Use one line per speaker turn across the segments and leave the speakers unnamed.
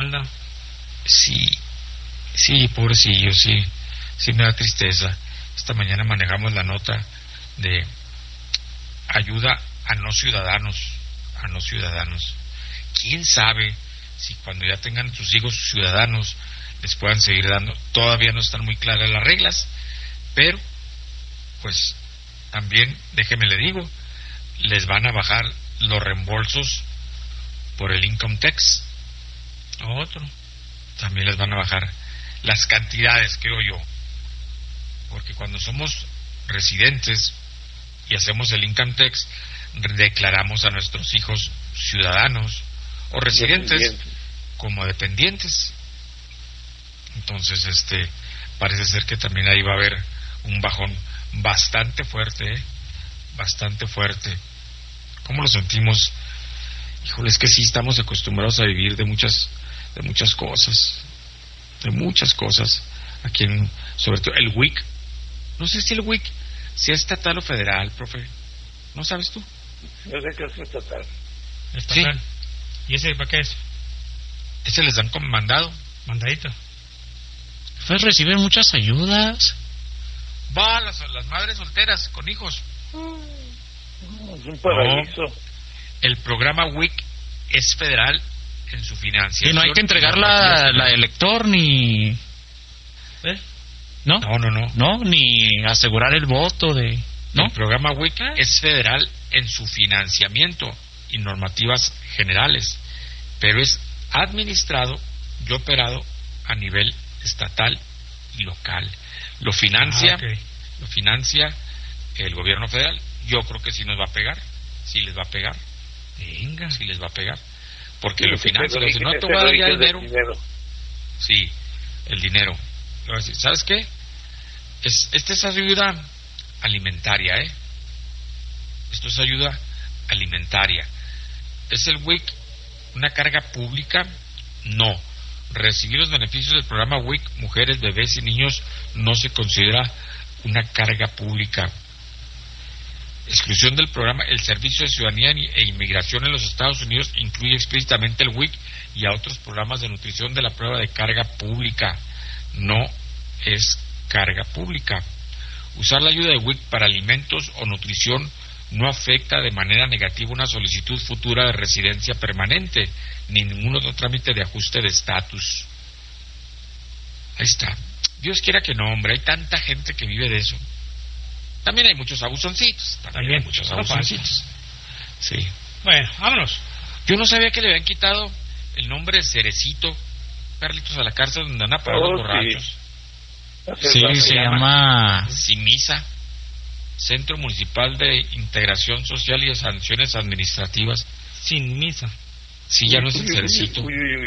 manda.
Sí, pobrecillo, sí me da tristeza. Esta mañana manejamos la nota de ayuda a no ciudadanos. ¿Quién sabe si cuando ya tengan sus hijos ciudadanos les puedan seguir dando? Todavía no están muy claras las reglas, pero pues también, déjeme le digo, les van a bajar los reembolsos por el income tax. También les van a bajar las cantidades, creo yo, porque cuando somos residentes y hacemos el income tax, declaramos a nuestros hijos ciudadanos o residentes como dependientes. Entonces, parece ser que también ahí va a haber un bajón bastante fuerte, bastante fuerte. ¿Cómo lo sentimos? Híjole, es que sí estamos acostumbrados a vivir de muchas cosas, aquí sobre todo el WIC. No sé si el WIC sea estatal o federal, profe. ¿No sabes tú?
Yo sé que es estatal.
Sí. ¿Y ese para qué es?
Ese les dan como mandadito.
Pues reciben muchas ayudas.
Va a las madres solteras con hijos.
Es un paraíso.
No, el programa WIC es federal en su financiación.
Y no hay que entregar la elector ni... ¿No?
No,
ni asegurar el voto de... ¿no?
El programa WIC es federal en su financiamiento y normativas generales, pero es administrado y operado a nivel estatal y local. Lo financia el gobierno federal. Yo creo que sí nos va a pegar, sí les va a pegar. Sí les va a pegar, porque lo financia. Si no te voy a dar ya dinero. Sí, el dinero. Le voy a decir, ¿sabes qué? Esta es ayuda alimentaria, Esto es ayuda alimentaria. ¿Es el WIC una carga pública? No. Recibir los beneficios del programa WIC, mujeres, bebés y niños, no se considera una carga pública. Exclusión del programa. El Servicio de Ciudadanía e Inmigración en los Estados Unidos incluye explícitamente el WIC y a otros programas de nutrición de la prueba de carga pública. No es carga pública. Usar la ayuda de WIC para alimentos o nutrición no afecta de manera negativa una solicitud futura de residencia permanente ni ningún otro trámite de ajuste de estatus. Ahí está. Dios quiera que no, hombre, hay tanta gente que vive de eso. También hay muchos abusoncitos. Sí.
Bueno, vámonos.
Yo no sabía que le habían quitado el nombre de Cerecito, Carlitos, a la cárcel donde andan a parar los borrachos.
Sí, se llama
CIMISA, Centro Municipal de Integración Social y de Sanciones Administrativas.
CIMISA.
Sí, ya no es el Cerecito.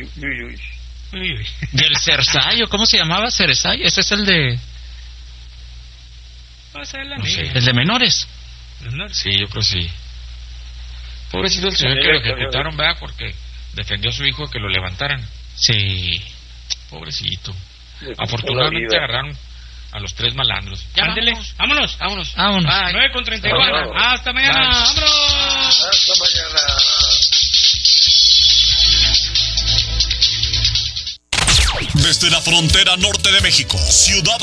Del Cersayo, ¿cómo se llamaba? Cerezayo. Ese es el de...
No sé.
El de menores.
Sí, yo creo que sí. Pobrecito el señor que lo ejecutaron, ¿verdad? Porque defendió a su hijo que lo levantaran.
Sí.
Pobrecito. Afortunadamente agarraron a los 3 malandros.
Ya, ándele. Vámonos. 9:34. Hasta mañana. Vámonos.
Hasta mañana.
Desde la frontera norte de México, Ciudad